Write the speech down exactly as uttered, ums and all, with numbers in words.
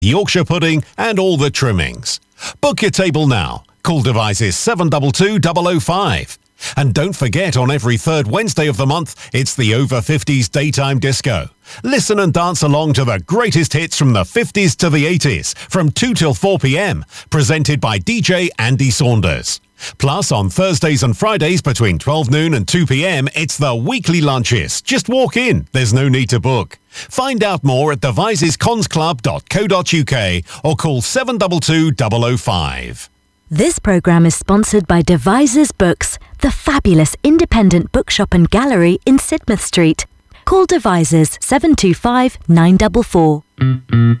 Yorkshire pudding and all the trimmings. Book your table now. Call Devizes seven two two zero zero five. And don't forget, on every third Wednesday of the month, it's the Over fifties Daytime Disco. Listen and dance along to the greatest hits from the fifties to the eighties, from two till four p.m, presented by D J Andy Saunders. Plus, on Thursdays and Fridays between twelve noon and two p.m, it's the weekly lunches. Just walk in. There's no need to book. Find out more at devises cons club dot co dot uk or call seven two two zero zero five. This programme is sponsored by Devises Books, the fabulous independent bookshop and gallery in Sidmouth Street. Call Devises seven two five nine four four.